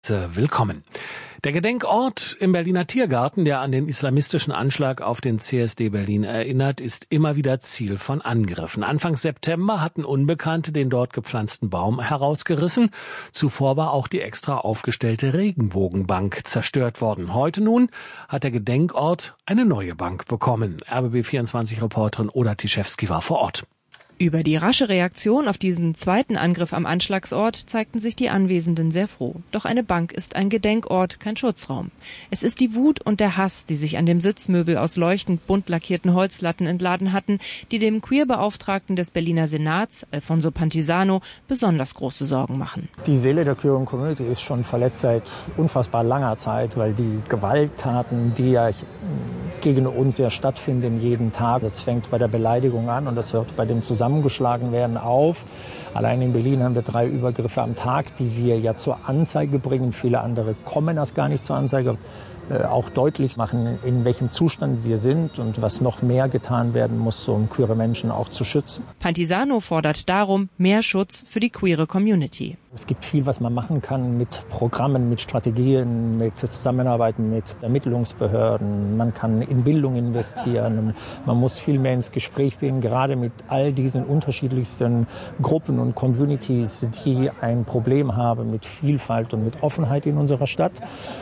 Willkommen. Der Gedenkort im Berliner Tiergarten, der an den islamistischen Anschlag auf den CSD Berlin erinnert, ist immer wieder Ziel von Angriffen. Anfang September hatten Unbekannte den dort gepflanzten Baum herausgerissen. Zuvor war auch die extra aufgestellte Regenbogenbank zerstört worden. Heute nun hat der Gedenkort eine neue Bank bekommen. RBB24-Reporterin Oda Tischewski war vor Ort. Über die rasche Reaktion auf diesen zweiten Angriff am Anschlagsort zeigten sich die Anwesenden sehr froh. Doch eine Bank ist ein Gedenkort, kein Schutzraum. Es ist die Wut und der Hass, die sich an dem Sitzmöbel aus leuchtend bunt lackierten Holzlatten entladen hatten, die dem Queerbeauftragten des Berliner Senats, Alfonso Pantisano, besonders große Sorgen machen. Die Seele der Queer Community ist schon verletzt seit unfassbar langer Zeit, weil die Gewalttaten, die ja gegen uns ja stattfinden jeden Tag, das fängt bei der Beleidigung an und das hört bei dem zusammengeschlagen werden auf. Allein in Berlin haben wir 3 Übergriffe am Tag, die wir ja zur Anzeige bringen. Viele andere kommen erst gar nicht zur Anzeige. Auch deutlich machen, in welchem Zustand wir sind und was noch mehr getan werden muss, um queere Menschen auch zu schützen. Pantisano fordert darum mehr Schutz für die queere Community. Es gibt viel, was man machen kann mit Programmen, mit Strategien, mit Zusammenarbeit mit Ermittlungsbehörden. Man kann in Bildung investieren. Man muss viel mehr ins Gespräch gehen, gerade mit all diesen unterschiedlichsten Gruppen und Communities, die ein Problem haben mit Vielfalt und mit Offenheit in unserer Stadt.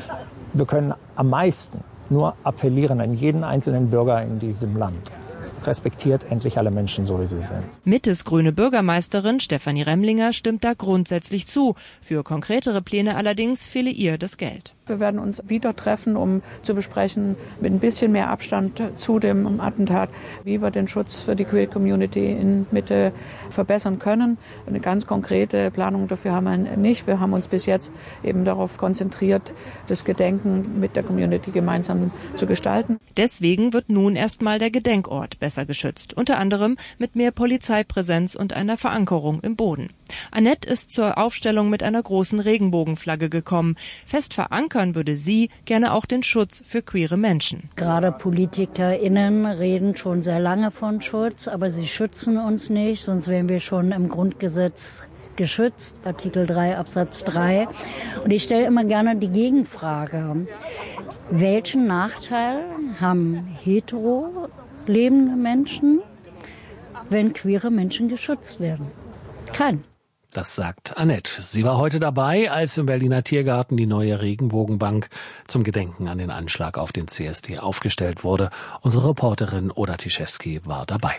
Wir können am meisten nur appellieren an jeden einzelnen Bürger in diesem Land. Respektiert endlich alle Menschen, so wie sie sind. Mittes grüne Bürgermeisterin Stefanie Remlinger stimmt da grundsätzlich zu. Für konkretere Pläne allerdings fehle ihr das Geld. Wir werden uns wieder treffen, um zu besprechen, mit ein bisschen mehr Abstand zu dem Attentat, wie wir den Schutz für die Queer Community in Mitte verbessern können. Eine ganz konkrete Planung dafür haben wir nicht. Wir haben uns bis jetzt eben darauf konzentriert, das Gedenken mit der Community gemeinsam zu gestalten. Deswegen wird nun erstmal der Gedenkort besser geschützt, unter anderem mit mehr Polizeipräsenz und einer Verankerung im Boden. Annette ist zur Aufstellung mit einer großen Regenbogenflagge gekommen. Fest verankern würde sie gerne auch den Schutz für queere Menschen. Gerade PolitikerInnen reden schon sehr lange von Schutz, aber sie schützen uns nicht, sonst wären wir schon im Grundgesetz geschützt, Artikel 3 Absatz 3. Und ich stelle immer gerne die Gegenfrage: Welchen Nachteil haben hetero lebende Menschen, wenn queere Menschen geschützt werden? Kein. Das sagt Annette. Sie war heute dabei, als im Berliner Tiergarten die neue Regenbogenbank zum Gedenken an den Anschlag auf den CSD aufgestellt wurde. Unsere Reporterin Oda Tischewski war dabei.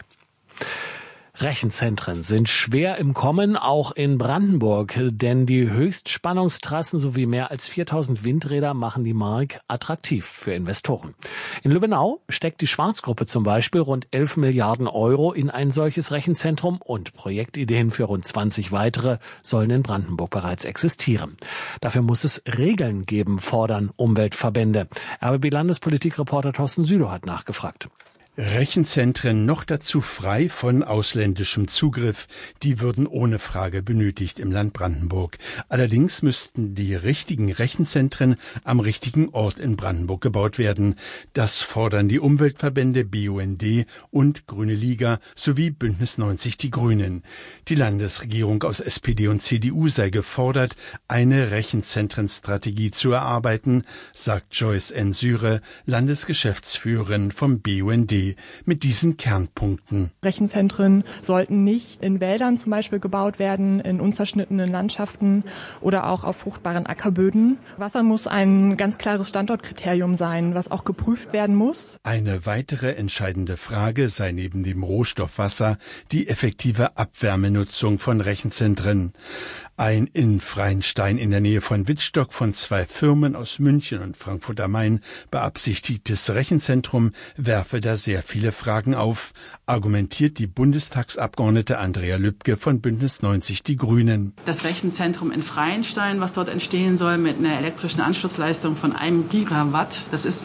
Rechenzentren sind schwer im Kommen, auch in Brandenburg, denn die Höchstspannungstrassen sowie mehr als 4000 Windräder machen die Mark attraktiv für Investoren. In Lübbenau steckt die Schwarzgruppe zum Beispiel rund 11 Milliarden Euro in ein solches Rechenzentrum und Projektideen für rund 20 weitere sollen in Brandenburg bereits existieren. Dafür muss es Regeln geben, fordern Umweltverbände. RBB-Landespolitikreporter Thorsten Südow hat nachgefragt. Rechenzentren noch dazu frei von ausländischem Zugriff, die würden ohne Frage benötigt im Land Brandenburg. Allerdings müssten die richtigen Rechenzentren am richtigen Ort in Brandenburg gebaut werden. Das fordern die Umweltverbände BUND und Grüne Liga sowie Bündnis 90 Die Grünen. Die Landesregierung aus SPD und CDU sei gefordert, eine Rechenzentrenstrategie zu erarbeiten, sagt Joyce N. Syre, Landesgeschäftsführerin vom BUND. Mit diesen Kernpunkten. Rechenzentren sollten nicht in Wäldern zum Beispiel gebaut werden, in unzerschnittenen Landschaften oder auch auf fruchtbaren Ackerböden. Wasser muss ein ganz klares Standortkriterium sein, was auch geprüft werden muss. Eine weitere entscheidende Frage sei neben dem Rohstoff Wasser die effektive Abwärmenutzung von Rechenzentren. Ein in Freienstein in der Nähe von Wittstock von 2 Firmen aus München und Frankfurt am Main beabsichtigtes Rechenzentrum werfe da sehr viele Fragen auf, argumentiert die Bundestagsabgeordnete Andrea Lübke von Bündnis 90 Die Grünen. Das Rechenzentrum in Freienstein, was dort entstehen soll mit einer elektrischen Anschlussleistung von 1 Gigawatt, das ist ein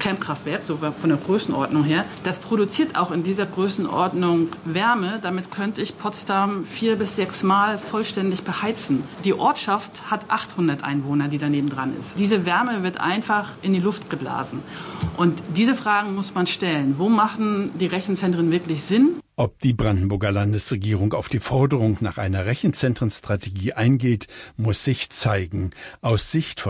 Kernkraftwerk, so von der Größenordnung her. Das produziert auch in dieser Größenordnung Wärme. Damit könnte ich Potsdam 4 bis 6 Mal vollständig beheizen. Die Ortschaft hat 800 Einwohner, die daneben dran ist. Diese Wärme wird einfach in die Luft geblasen. Und diese Fragen muss man stellen. Wo machen die Rechenzentren wirklich Sinn? Ob die Brandenburger Landesregierung auf die Forderung nach einer Rechenzentrenstrategie eingeht, muss sich zeigen. Aus Sicht von